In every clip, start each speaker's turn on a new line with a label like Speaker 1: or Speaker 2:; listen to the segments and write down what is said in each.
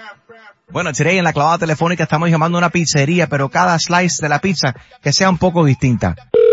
Speaker 1: Bueno, Today en la clavada telefónica estamos llamando a una pizzería, pero cada slice de la pizza que sea un poco distinta.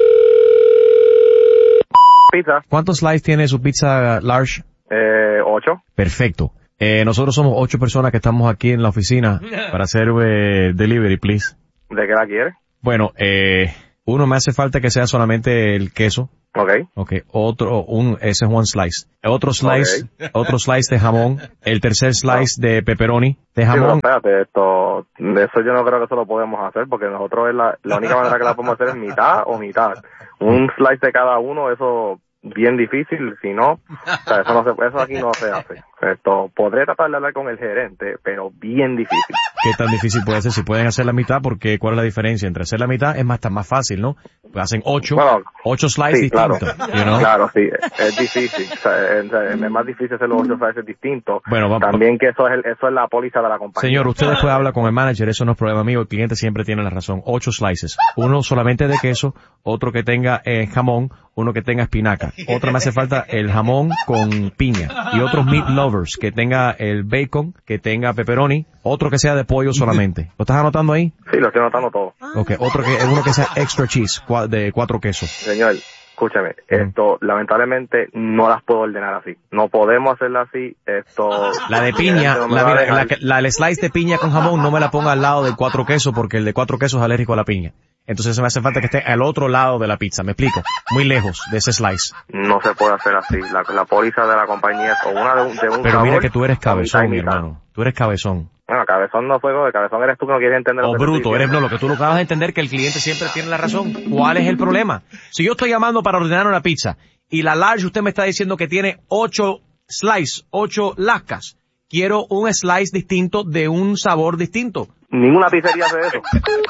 Speaker 2: Pizza.
Speaker 1: ¿Cuántos slices tiene su pizza large?
Speaker 2: 8.
Speaker 1: Perfecto. Nosotros somos 8 personas que estamos aquí en la oficina para hacer delivery, please.
Speaker 2: ¿De qué la quieres?
Speaker 1: Bueno, uno me hace falta que sea solamente el queso.
Speaker 2: Okay.
Speaker 1: Ese es one slice. Otro slice de jamón. El tercer slice de pepperoni de jamón.
Speaker 2: Sí, pero espérate, eso yo no creo que eso lo podemos hacer porque nosotros la única manera que la podemos hacer es mitad o mitad. Un slice de cada uno, eso bien difícil, si no, o sea, eso aquí no se hace. Podré tratar de hablar con el gerente, pero bien difícil.
Speaker 1: ¿Qué tan difícil puede ser? Si pueden hacer la mitad, porque ¿cuál es la diferencia? Entre hacer la mitad es más fácil, ¿no? Pues hacen 8 slices distintos.
Speaker 2: Claro,
Speaker 1: you know?
Speaker 2: Claro, sí, es difícil. O sea, es más difícil hacer los 8 slices distintos.
Speaker 1: Bueno,
Speaker 2: también que eso es la póliza de la compañía.
Speaker 1: Señor, usted después habla con el manager, eso no es problema mío, el cliente siempre tiene la razón. 8 slices. Uno solamente de queso, otro que tenga jamón, uno que tenga espinaca. Otro me hace falta el jamón con piña. Y otros meat lovers, que tenga el bacon, que tenga pepperoni, otro que sea de pollo solamente. ¿Lo estás anotando ahí?
Speaker 2: Sí, lo estoy anotando todo.
Speaker 1: Okay, uno que sea extra cheese, de 4 quesos.
Speaker 2: Señor, escúchame, lamentablemente no las puedo ordenar así. No podemos hacerla así,
Speaker 1: La de piña, el slice de piña con jamón no me la ponga al lado del 4 quesos porque el de 4 quesos es alérgico a la piña. Entonces me hace falta que esté al otro lado de la pizza, ¿me explico? Muy lejos de ese slice.
Speaker 2: No se puede hacer así. La póliza de la compañía es una de un
Speaker 1: Pero
Speaker 2: sabor,
Speaker 1: mira que tú eres cabezón, mi hermano. Tú eres cabezón.
Speaker 2: Bueno, cabezón no fue, cabezón eres tú que no quieres entender lo que
Speaker 1: bruto, lo que tú no acabas de entender que el cliente siempre tiene la razón. ¿Cuál es el problema? Si yo estoy llamando para ordenar una pizza y la large usted me está diciendo que tiene 8 slices, 8 lascas, quiero un slice distinto de un sabor distinto.
Speaker 2: Ninguna pizzería hace eso.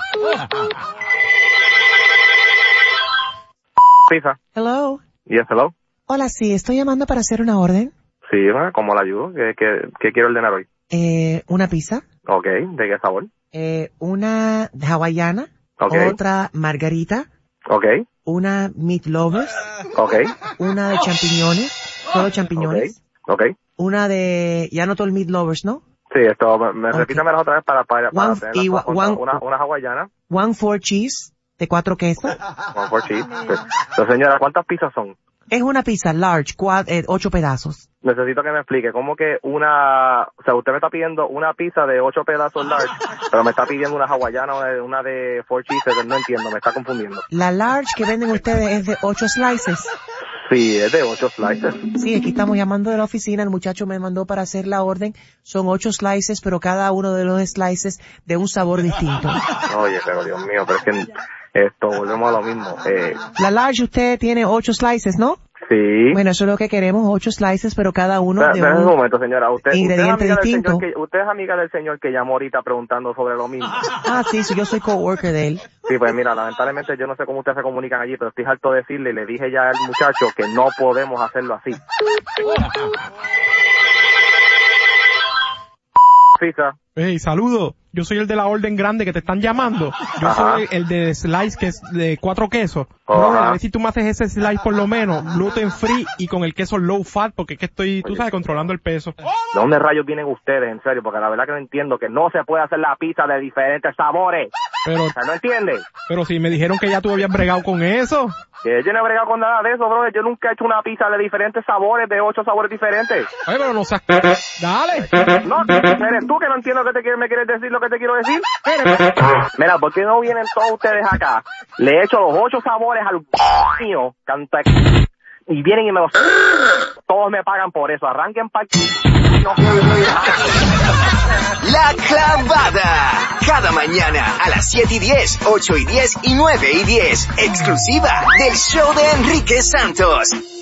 Speaker 2: Pizza.
Speaker 3: Hello.
Speaker 2: Yes, hello.
Speaker 3: Hola, sí, estoy llamando para hacer una orden.
Speaker 2: Sí, ¿cómo la ayudo? ¿Qué quiero ordenar hoy?
Speaker 3: Una pizza.
Speaker 2: Okay, ¿de qué sabor?
Speaker 3: Una hawaiana.
Speaker 2: Okay.
Speaker 3: Otra margarita.
Speaker 2: Okay.
Speaker 3: Una meat lovers.
Speaker 2: Okay.
Speaker 3: Una de champiñones. Solo champiñones.
Speaker 2: Okay.
Speaker 3: Una de, ya anotó el meat lovers, ¿no?
Speaker 2: Sí, repítamelas otra vez para tener una hawaiana.
Speaker 3: 4 cheese de 4 quesos.
Speaker 2: 4 cheese. Entonces, señora, ¿cuántas pizzas son?
Speaker 3: Es una pizza large, 8 pedazos.
Speaker 2: Necesito que me explique cómo que o sea, usted me está pidiendo una pizza de 8 pedazos large, pero me está pidiendo una hawaiana, una de 4 cheeses, no entiendo, me está confundiendo.
Speaker 3: La large que venden ustedes es de 8 slices.
Speaker 2: Sí, es de 8 slices.
Speaker 3: Sí, aquí estamos llamando de la oficina, el muchacho me mandó para hacer la orden, son 8 slices, pero cada uno de los slices de un sabor distinto.
Speaker 2: Oye, pero Dios mío, pero es que volvemos a lo mismo.
Speaker 3: La large usted tiene 8 slices, ¿no?
Speaker 2: Sí.
Speaker 3: Bueno, eso es lo que queremos, 8 slices, pero cada uno de
Speaker 2: un momento, señora. Usted
Speaker 3: ingrediente distinto.
Speaker 2: Usted es amiga del señor que llamó ahorita preguntando sobre lo mismo.
Speaker 3: Sí, yo soy coworker de él.
Speaker 2: Sí, pues mira, lamentablemente yo no sé cómo ustedes se comunican allí, pero estoy harto de decirle, le dije ya al muchacho que no podemos hacerlo así. Pizza.
Speaker 4: Hey, saludo. Yo soy el de la orden grande que te están llamando. Yo soy el de slice que es de 4 quesos. Brother, a ver si tú me haces ese slice por lo menos, gluten free y con el queso low fat, porque es que estoy, tú sabes, controlando el peso.
Speaker 2: ¿De dónde rayos vienen ustedes, en serio? Porque la verdad que no entiendo que no se puede hacer la pizza de diferentes sabores.
Speaker 4: Pero,
Speaker 2: o sea, ¿no entiendes?
Speaker 4: Pero si me dijeron que ya tú habías bregado con eso.
Speaker 2: Que yo no he bregado con nada de eso, brother. Yo nunca he hecho una pizza de diferentes sabores, de 8 sabores diferentes.
Speaker 4: Ay, pero no seas... Dale.
Speaker 2: No, eres tú que no entiendo me quieres decir lo que te quiero decir. Mira, ¿por qué no vienen todos ustedes acá? Le echo los 8 sabores al mío, canta, y vienen y me los... Todos me pagan por eso. Arranquen para...
Speaker 5: La Clavada. Cada mañana a las 7:10, 8:10 y 9:10. Exclusiva del show de Enrique Santos.